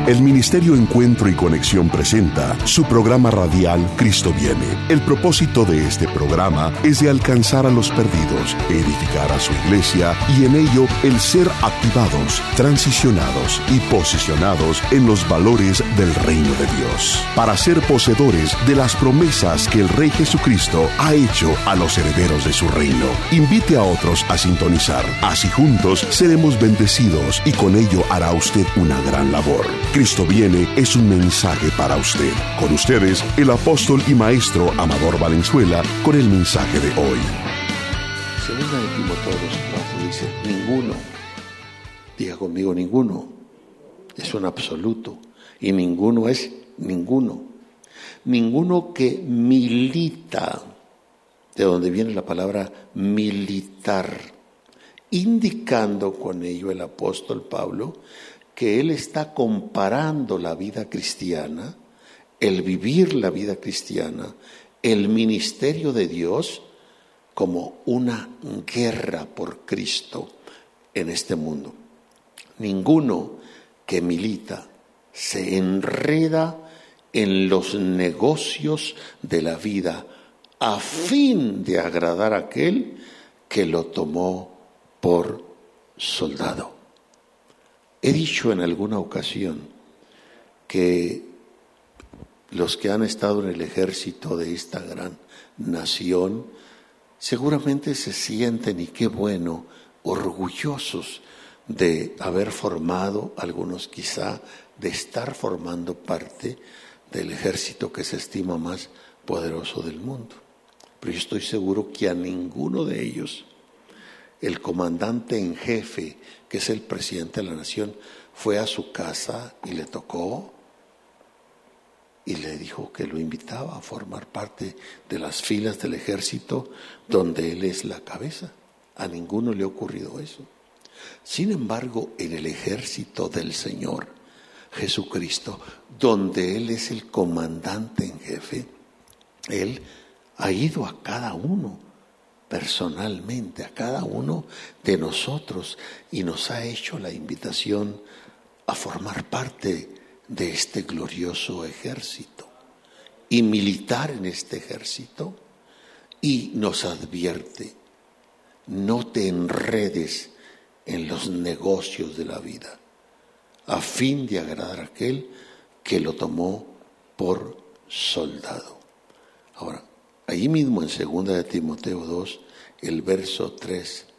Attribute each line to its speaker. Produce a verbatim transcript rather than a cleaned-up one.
Speaker 1: El Ministerio Encuentro y Conexión presenta su programa radial Cristo Viene. El propósito de este programa es de alcanzar a los perdidos, edificar a su iglesia y en ello el ser activados, transicionados y posicionados en los valores del reino de Dios, para ser poseedores de las promesas que el Rey Jesucristo ha hecho a los herederos de su reino. Invite a otros a sintonizar, así juntos seremos bendecidos y con ello hará usted una gran labor. Cristo Viene es un mensaje para usted. Con ustedes, el apóstol y maestro Amador Valenzuela, con el mensaje de hoy.
Speaker 2: Segunda de Timoteo dos cuatro dice, ninguno, diga conmigo ninguno, es un absoluto, y ninguno es ninguno. Ninguno que milita, de donde viene la palabra militar, indicando con ello el apóstol Pablo que él está comparando la vida cristiana, el vivir la vida cristiana, el ministerio de Dios, como una guerra por Cristo en este mundo. Ninguno que milita se enreda en los negocios de la vida a fin de agradar a aquel que lo tomó por soldado. He dicho en alguna ocasión que los que han estado en el ejército de esta gran nación seguramente se sienten, y qué bueno, orgullosos de haber formado, algunos quizá de estar formando parte del ejército que se estima más poderoso del mundo. Pero yo estoy seguro que a ninguno de ellos el comandante en jefe, que es el presidente de la nación, fue a su casa y le tocó y le dijo que lo invitaba a formar parte de las filas del ejército donde él es la cabeza. A ninguno le ha ocurrido eso. Sin embargo, en el ejército del Señor Jesucristo, donde Él es el comandante en jefe, Él ha ido a cada uno personalmente, a cada uno de nosotros, y nos ha hecho la invitación a formar parte de este glorioso ejército y militar en este ejército, y nos advierte: no te enredes en los negocios de la vida, a fin de agradar a aquel que lo tomó por soldado. Ahora, ahí mismo en segunda de Timoteo dos, el verso tres,